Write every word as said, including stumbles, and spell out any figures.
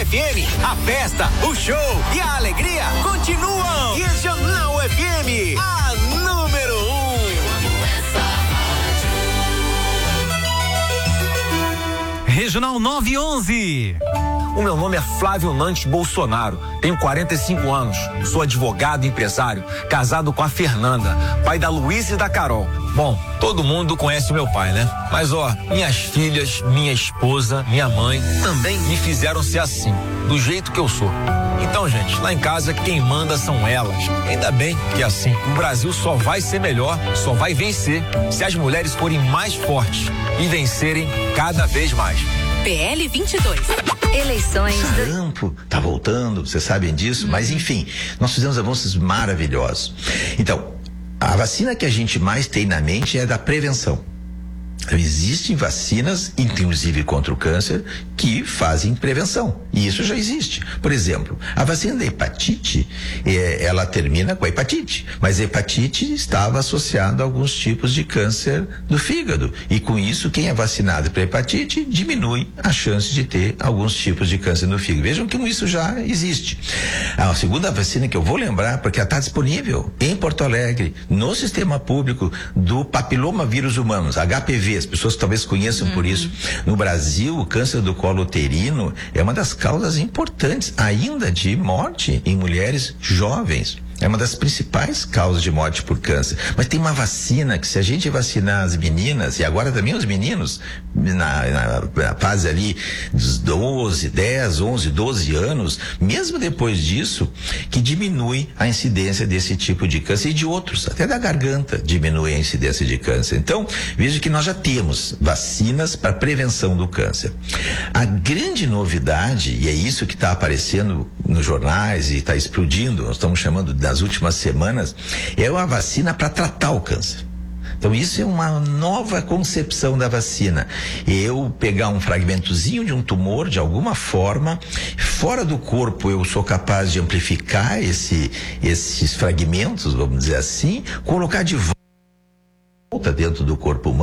F M, a festa, o show e a alegria continuam. Regional F M, a número um. Regional nove onze. O meu nome é Flávio Nantes Bolsonaro, tenho quarenta e cinco anos, sou advogado e empresário, casado com a Fernanda, pai da Luísa e da Carol. Bom, todo mundo conhece meu pai, né? Mas ó, minhas filhas, minha esposa, minha mãe também me fizeram ser assim, do jeito que eu sou. Então, gente, lá em casa quem manda são elas. Ainda bem que é assim. O Brasil só vai ser melhor, só vai vencer se as mulheres forem mais fortes e vencerem cada vez mais. P L vinte e dois. Eleições. Sarampo tá voltando, vocês sabem disso, hum. Mas enfim, nós fizemos avanços maravilhosos. Então, a vacina que a gente mais tem na mente é a da prevenção. Então, existem vacinas, inclusive contra o câncer, que fazem prevenção. E isso já existe. Por exemplo, a vacina da hepatite, é, ela termina com a hepatite. Mas a hepatite estava associada a alguns tipos de câncer do fígado. E com isso, quem é vacinado para hepatite diminui a chance de ter alguns tipos de câncer no fígado. Vejam que isso já existe. A segunda vacina que eu vou lembrar, porque ela está disponível em Porto Alegre, no sistema público do papiloma vírus humanos, H P V. As pessoas talvez conheçam uhum. por isso. No Brasil, o câncer do colo uterino é uma das causas importantes ainda de morte em mulheres jovens. É uma das principais causas de morte por câncer. Mas tem uma vacina que, se a gente vacinar as meninas, e agora também os meninos, na, na, na fase ali dos doze, dez, onze, doze anos, mesmo depois disso, que diminui a incidência desse tipo de câncer e de outros, até da garganta diminui a incidência de câncer. Então, veja que nós já temos vacinas para prevenção do câncer. A grande novidade, e é isso que está aparecendo nos jornais e está explodindo, nós estamos chamando de nas últimas semanas, é uma vacina para tratar o câncer. Então isso é uma nova concepção da vacina. Eu pegar um fragmentozinho de um tumor, de alguma forma, fora do corpo eu sou capaz de amplificar esse, esses fragmentos, vamos dizer assim, colocar de volta dentro do corpo humano.